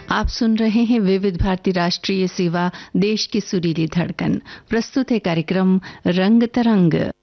आप सुन रहे हैं विविध भारती राष्ट्रीय सेवा, देश की सुरीली धड़कन। प्रस्तुत है कार्यक्रम रंग तरंग।